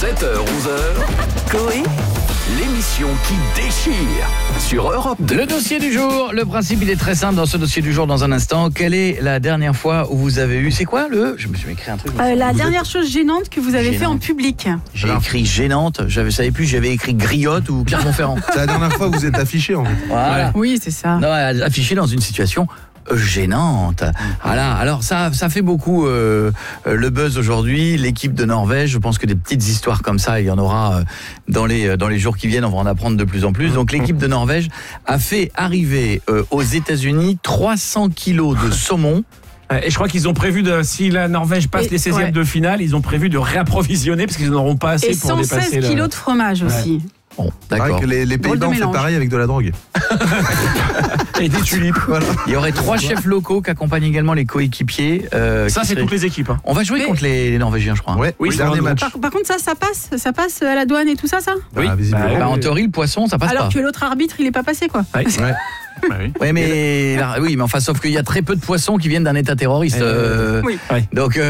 7h-11h, Coé, l'émission qui déchire sur Europe 2. Le dossier du jour, le principe il est très simple dans ce dossier du jour dans un instant. Quelle est la dernière fois où vous avez eu, c'est quoi je me suis écrit un truc. La dernière chose gênante que vous avez fait en public. J'ai écrit gênante, je savais plus, j'avais écrit griotte ou Clermont-Ferrand. C'est la dernière fois que vous êtes affiché en fait. Voilà. Oui, c'est ça. Non, affiché dans une situation gênante. Voilà. Alors ça fait beaucoup le buzz aujourd'hui. L'équipe de Norvège, je pense que des petites histoires comme ça, il y en aura dans les jours qui viennent. On va en apprendre de plus en plus. Donc l'équipe de Norvège a fait arriver aux États-Unis 300 kilos de saumon. Et je crois qu'ils ont prévu si la Norvège passe les 16e de finale, ils ont prévu de réapprovisionner parce qu'ils n'en auront pas assez Et pour dépasser 116 kilos de fromage aussi. Bon, C'est d'accord. vrai que les Pays-Bas ont fait pareil avec de la drogue. et des tulipes. Voilà. Il y aurait 3 chefs locaux qui accompagnent également les coéquipiers. Ça, c'est toutes les équipes. Hein. On va jouer contre les Norvégiens, je crois. Ouais, Oui, le dernier match. Par contre, ça passe à la douane et tout ça. Oui. Visiblement. Bah, en théorie, le poisson, ça passe Alors pas. que l'autre arbitre, il est pas passé, quoi. Ouais. Ouais. Oui, mais enfin, sauf qu'il y a très peu de poissons qui viennent d'un État terroriste. Oui. Donc.